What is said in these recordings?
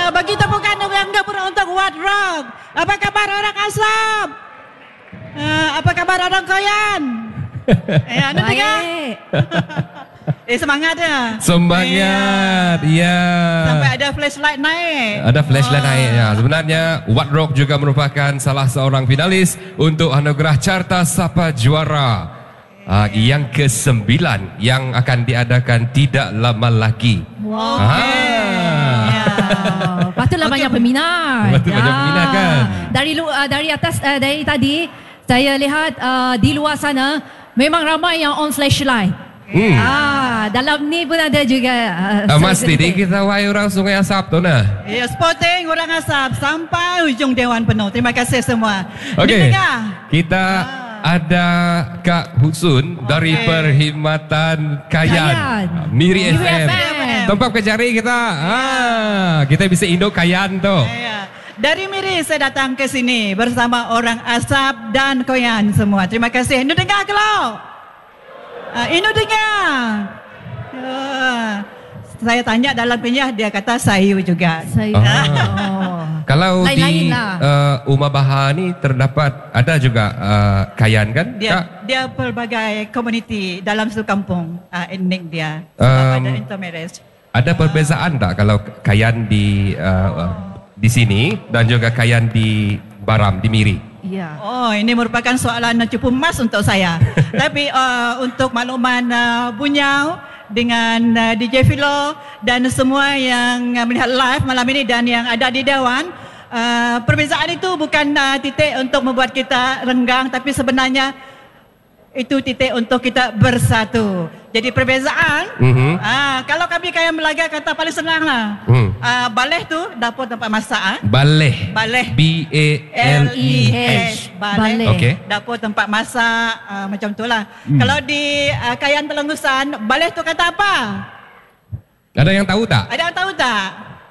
bagi tepukan yang gabung untuk What Rock. Apa kabar orang Asap? Apa kabar orang Koyan? Anda dengar? Semangat ya. Semangat, ya. Sampai ada flashlight naik. Ada flashlight naik ya. Sebenarnya What Rock juga merupakan salah seorang finalis untuk anugerah Carta Sapa Juara yang ke-9 yang akan diadakan tidak lama lagi. Patutlah banyak peminat. Patut banyak peminat kan. Dari atas dari tadi saya lihat di luar sana memang ramai yang on flashlight. Dalam ni pun ada juga. Mesti di kita wahai orang Sungai Asap tu nah. Ya, sporting orang Asap sampai ujung Dewan penuh. Terima kasih semua. Okey. Kita ada Kak Husun dari Perkhidmatan Kayan. Miri FM. Tempat kejari kita. Kita bisa induk Kayan tu. Dari Miri saya datang ke sini bersama orang Asap dan Koyan semua. Terima kasih. Inu dengar kalau? Inu dengar. Saya tanya dalam penyah, dia kata sayu juga. Sayu. Kalau di Umah Bahar ni terdapat ada juga Kayan kan? Dia pelbagai komuniti dalam satu kampung etnik dia. Sebab ada intermarriage. Ada perbezaan tak kalau Kayan di sini dan juga Kayan di Baram, di Miri? Ya. Oh, ini merupakan soalan cupu emas untuk saya. Tapi untuk makluman Bunyau dengan DJ Philo dan semua yang melihat live malam ini dan yang ada di Dewan, perbezaan itu bukan titik untuk membuat kita renggang, tapi sebenarnya itu titik untuk kita bersatu. Jadi perbezaan, kalau kami Kayan Melaga kata paling senang lah. Baleh tu dapur tempat masak. Baleh. B-A-L-E-H. Baleh. Okay. Dapur tempat masak, macam tu lah. Kalau di Kayan Telengusan, baleh tu kata apa? Ada yang tahu tak? Ada yang tahu tak?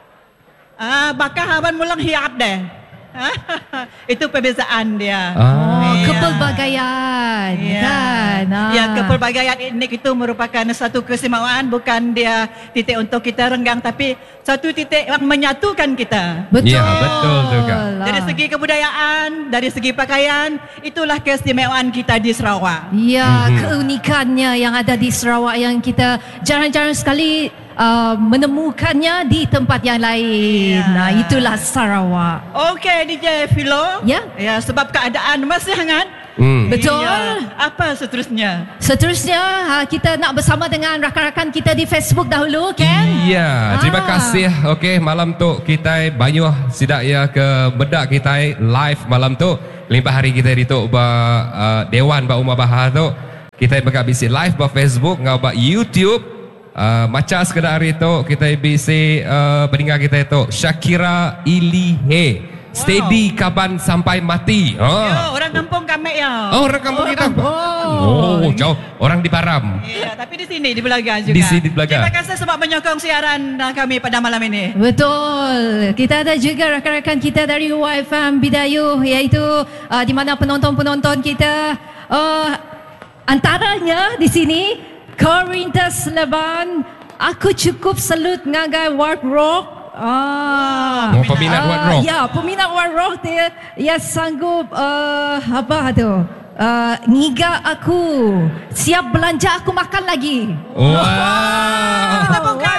Bakar haban mulang hiap deh. Itu perbezaan dia. Kepelbagaian kan. Ya, kepelbagaian etnik itu merupakan satu keistimewaan, bukan dia titik untuk kita renggang, tapi satu titik yang menyatukan kita. Betul. Ya, betul juga. Dari segi kebudayaan, dari segi pakaian, itulah keistimewaan kita di Sarawak. Ya, keunikannya yang ada di Sarawak yang kita jarang-jarang sekali menemukannya di tempat yang lain. Nah, itulah Sarawak. Okey, DJ Philo. Ya. Ya, sebab keadaan masih hangat. Betul. Ya. Apa seterusnya? Seterusnya kita nak bersama dengan rakan-rakan kita di Facebook dahulu, kan? Ya, terima kasih. Okey, malam tu kita banyak sidak ya ke bedak kita live malam tu. 5 hari kita di tu Dewan ba Umah Bahar tu. Kita bakal bisi live ba Facebook ngau ba YouTube. Macam sekadar hari tu kita bisa pendengar kita itu Shakira Ilihe. Steady kaban sampai mati. Ya, orang kampung kami ya. Oh, orang kampung kita. Jauh. Orang di Baram. Ya, tapi di sini di Belaga juga. Di sini di Belaga. Terima kasih sebab menyokong siaran kami pada malam ini. Betul. Kita ada juga rakan-rakan kita dari YFM Bidayuh, iaitu di mana penonton-penonton kita antaranya di sini Corinthus Leban. Aku cukup salut ngagai What Rock. Peminat What Rock. Ya, peminat What Rock dia sanggup apa tu? Ngiga aku. Siap belanja aku makan lagi. Kita buka.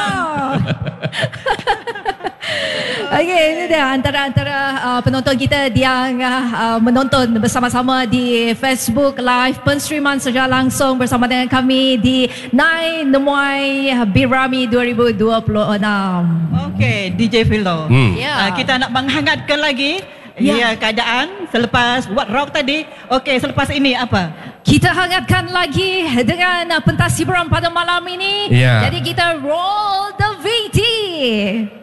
Okey, ini dia antara penonton kita yang menonton bersama-sama di Facebook Live penstreaman secara langsung bersama dengan kami di 9 Nemuai Birami 2026. Okey, DJ Philo. Ya. Kita nak menghangatkan lagi keadaan selepas What Rock tadi. Okey, selepas ini apa? Kita hangatkan lagi dengan pentas hiburan pada malam ini. Ya. Jadi kita roll the VT.